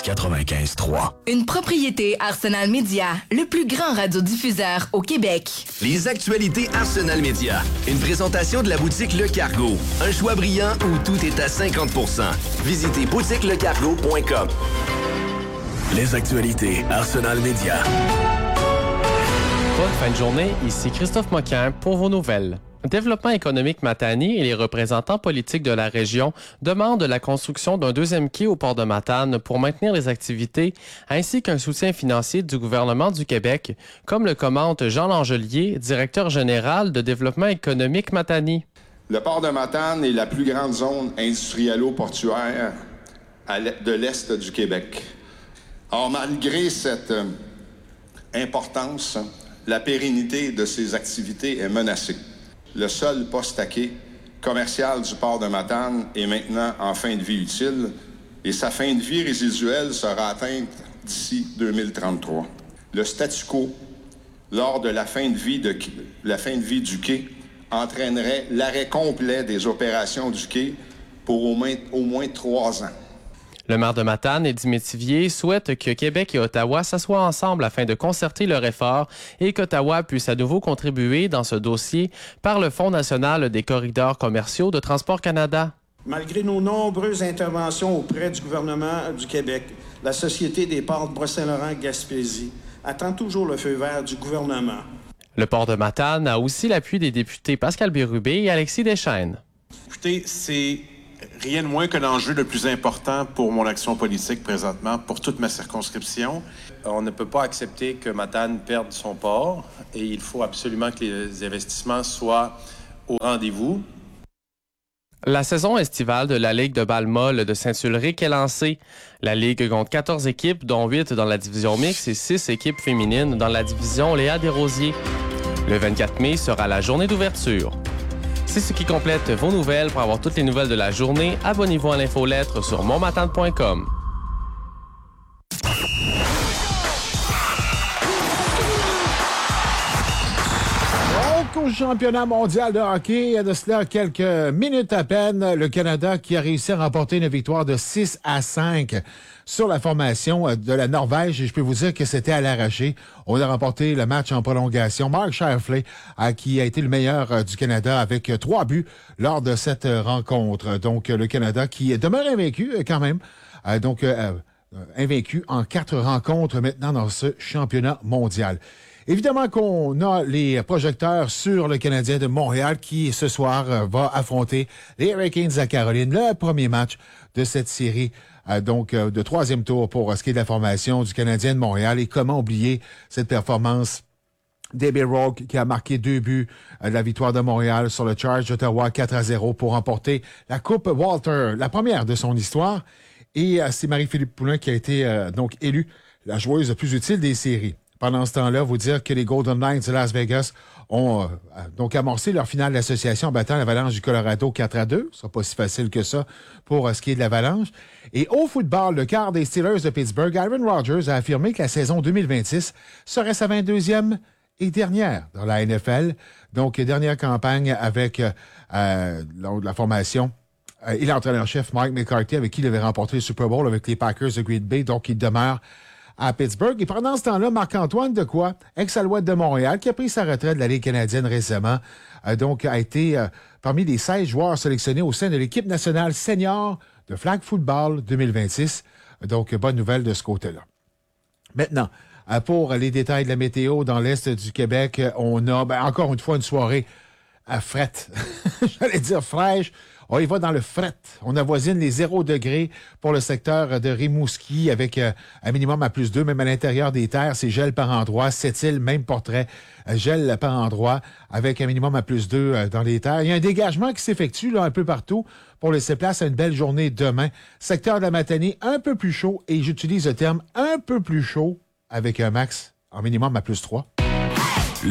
95.3. Une propriété Arsenal Media, le plus grand radiodiffuseur au Québec. Les actualités Arsenal Media. Une présentation de la boutique Le Cargo. Un choix brillant où tout est à 50%. Visitez boutiquelecargo.com. Les actualités Arsenal Media. Bonne fin de journée, ici Christophe Moquin pour vos nouvelles. Développement économique Matane et les représentants politiques de la région demandent la construction d'un deuxième quai au port de Matane pour maintenir les activités ainsi qu'un soutien financier du gouvernement du Québec, comme le commente Jean Langelier, directeur général de développement économique Matane. Le port de Matane est la plus grande zone industriello-portuaire de l'Est du Québec. Or, malgré cette importance, la pérennité de ces activités est menacée. Le seul poste à quai commercial du port de Matane est maintenant en fin de vie utile et sa fin de vie résiduelle sera atteinte d'ici 2033. Le statu quo lors de la fin de vie du quai entraînerait l'arrêt complet des opérations du quai pour au moins 3 ans. Le maire de Matane, Eddie Métivier, souhaite que Québec et Ottawa s'assoient ensemble afin de concerter leur effort et qu'Ottawa puisse à nouveau contribuer dans ce dossier par le Fonds national des corridors commerciaux de Transport Canada. Malgré nos nombreuses interventions auprès du gouvernement du Québec, la Société des ports de Bras-Saint-Laurent-Gaspésie attend toujours le feu vert du gouvernement. Le port de Matane a aussi l'appui des députés Pascal Bérubé et Alexis Deschênes. Écoutez, c'est rien de moins que l'enjeu le plus important pour mon action politique présentement, pour toute ma circonscription. On ne peut pas accepter que Matane perde son port et il faut absolument que les investissements soient au rendez-vous. La saison estivale de la Ligue de balle-molle de Saint-Ulrich est lancée. La Ligue compte 14 équipes, dont 8 dans la division mixte et 6 équipes féminines dans la division Léa Desrosiers. Le 24 mai sera la journée d'ouverture. C'est ce qui complète vos nouvelles. Pour avoir toutes les nouvelles de la journée, abonnez-vous à l'infolettre sur montmatane.com. Donc, au championnat mondial de hockey, il y a de cela quelques minutes à peine, le Canada qui a réussi à remporter une victoire de 6-5 sur la formation de la Norvège. Et je peux vous dire que c'était à l'arraché. On a remporté le match en prolongation. Mark Scheifele, qui a été le meilleur du Canada avec 3 buts lors de cette rencontre. Donc, le Canada qui demeure invaincu quand même. Invaincu en 4 rencontres maintenant dans ce championnat mondial. Évidemment qu'on a les projecteurs sur le Canadien de Montréal qui, ce soir, va affronter les Hurricanes à Caroline, le premier match de cette série, de 3e tour pour ce qui est de la formation du Canadien de Montréal. Et comment oublier cette performance d'Ebi Rogue qui a marqué 2 buts de la victoire de Montréal sur le Charge d'Ottawa 4-0 pour remporter la Coupe Walter, la première de son histoire. Et c'est Marie-Philippe Poulin qui a été élue la joueuse la plus utile des séries. Pendant ce temps-là, vous dire que les Golden Knights de Las Vegas ont amorcé leur finale d'association en battant l'Avalanche du Colorado 4-2. Ce sera pas si facile que ça pour ce qui est de l'Avalanche. Et au football, le quart des Steelers de Pittsburgh, Aaron Rodgers a affirmé que la saison 2026 serait sa 22e et dernière dans la NFL. Donc, dernière campagne avec la formation. Et l'entraîneur-chef Mike McCarthy, avec qui il avait remporté le Super Bowl avec les Packers de Green Bay. Donc, il demeure à Pittsburgh. Et pendant ce temps-là, Marc-Antoine Dequoy, ex-Alouette de Montréal, qui a pris sa retraite de la Ligue canadienne récemment, a été parmi les 16 joueurs sélectionnés au sein de l'équipe nationale senior de flag football 2026. Donc, bonne nouvelle de ce côté-là. Maintenant, pour les détails de la météo dans l'Est du Québec, on a encore une fois une soirée à frette. J'allais dire fraîche. On y va dans le fret. On avoisine les 0 degrés pour le secteur de Rimouski avec un minimum à +2, même à l'intérieur des terres, c'est gel par endroit. Sept-Îles, même portrait, gel par endroit avec un minimum à +2 dans les terres. Il y a un dégagement qui s'effectue là un peu partout pour laisser place à une belle journée demain. Secteur de la matinée, un peu plus chaud et j'utilise le terme un peu plus chaud avec un max en minimum à +3.